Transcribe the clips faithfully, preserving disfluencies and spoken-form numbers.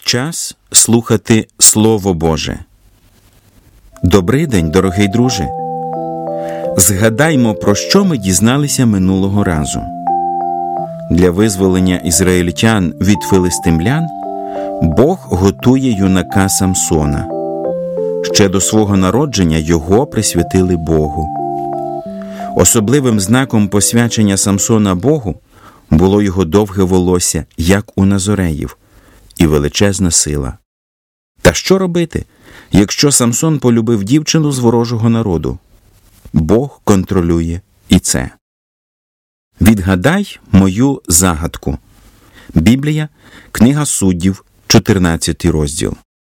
Час слухати Слово Боже. Добрий день, дорогий друже. Згадаймо, про що ми дізналися минулого разу. Для визволення ізраїльтян від филистимлян Бог готує юнака Самсона. Ще до свого народження його присвятили Богу. Особливим знаком посвячення Самсона Богу було його довге волосся, як у Назореїв, і величезна сила. Та що робити, якщо Самсон полюбив дівчину з ворожого народу? Бог контролює і це. Відгадай мою загадку. Біблія, книга Суддів, чотирнадцятий розділ.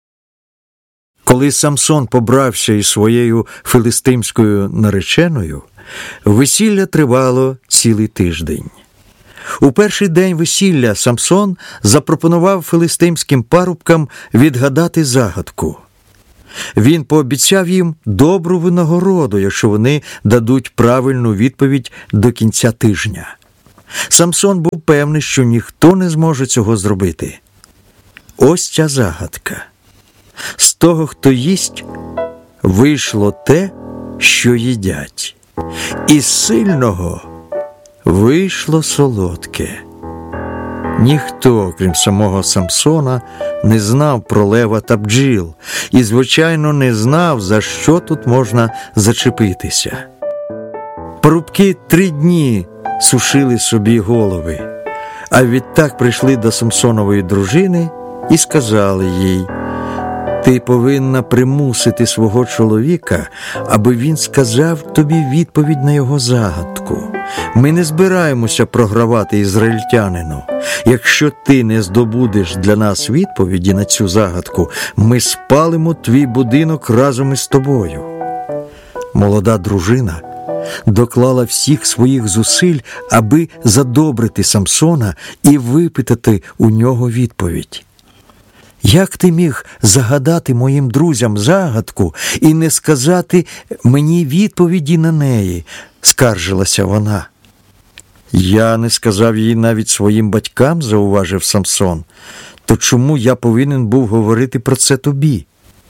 Коли Самсон побрався із своєю филистимською нареченою, весілля тривало цілий тиждень. У перший день весілля Самсон запропонував филистимським парубкам відгадати загадку. Він пообіцяв їм добру винагороду, якщо вони дадуть правильну відповідь до кінця тижня. Самсон був певний, що ніхто не зможе цього зробити. Ось ця загадка. З того, хто їсть, вийшло те, що їдять. Із сильного вийшло солодке. Ніхто, крім самого Самсона, не знав про лева та бджіл і, звичайно, не знав, за що тут можна зачепитися. Парубки три дні сушили собі голови, а відтак прийшли до Самсонової дружини і сказали їй: «Ти повинна примусити свого чоловіка, аби він сказав тобі відповідь на його загадку. Ми не збираємося програвати ізраїльтянину. Якщо ти не здобудеш для нас відповіді на цю загадку, ми спалимо твій будинок разом із тобою». Молода дружина доклала всіх своїх зусиль, аби задобрити Самсона і випитати у нього відповідь. «Як ти міг загадати моїм друзям загадку і не сказати мені відповіді на неї?» – скаржилася вона. «Я не сказав їй навіть своїм батькам», – зауважив Самсон. «То чому я повинен був говорити про це тобі?»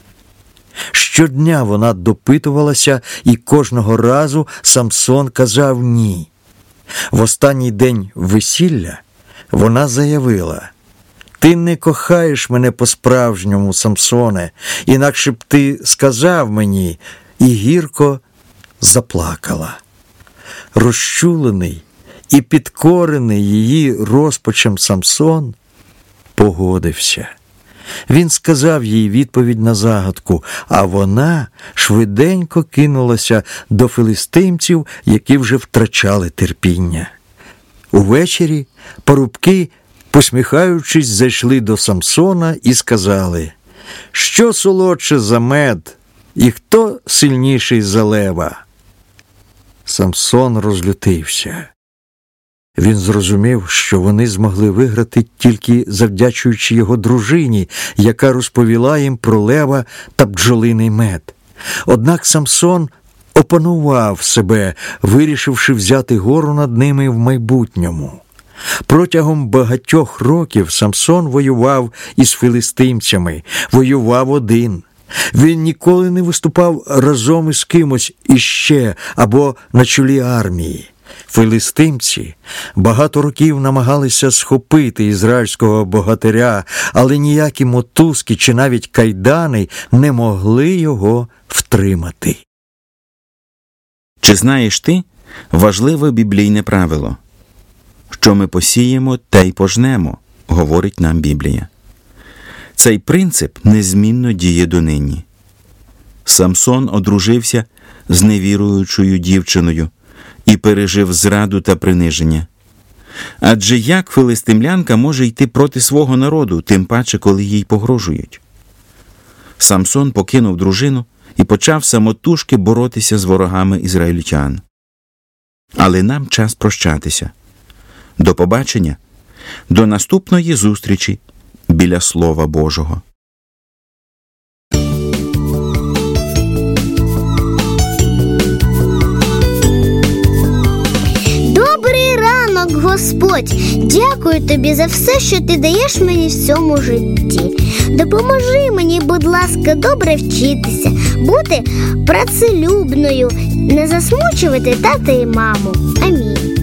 Щодня вона допитувалася, і кожного разу Самсон казав «ні». В останній день весілля вона заявила: «Ти не кохаєш мене по-справжньому, Самсоне, інакше б ти сказав мені», і гірко заплакала. Розчулений і підкорений її розпачем Самсон погодився. Він сказав їй відповідь на загадку, а вона швиденько кинулася до филистимців, які вже втрачали терпіння. Увечері парубки, посміхаючись, зайшли до Самсона і сказали: «Що солодше за мед, і хто сильніший за лева?» Самсон розлютився. Він зрозумів, що вони змогли виграти тільки завдячуючи його дружині, яка розповіла їм про лева та бджолиний мед. Однак Самсон опанував себе, вирішивши взяти гору над ними в майбутньому. Протягом багатьох років Самсон воював із филистимцями, воював один. Він ніколи не виступав разом із кимось іще або на чолі армії. Филистимці багато років намагалися схопити ізраїльського богатиря, але ніякі мотузки чи навіть кайдани не могли його втримати. Чи знаєш ти важливе біблійне правило? Що ми посіємо, те й пожнемо, говорить нам Біблія. Цей принцип незмінно діє донині. Самсон одружився з невіруючою дівчиною і пережив зраду та приниження. Адже як филистимлянка може йти проти свого народу, тим паче, коли їй погрожують? Самсон покинув дружину і почав самотужки боротися з ворогами ізраїльтян. Але нам час прощатися. До побачення, до наступної зустрічі біля Слова Божого. Добрий ранок, Господь, дякую тобі за все, що ти даєш мені в цьому житті. Допоможи мені, будь ласка, добре вчитися, бути працелюбною, не засмучувати тата і маму. Амінь.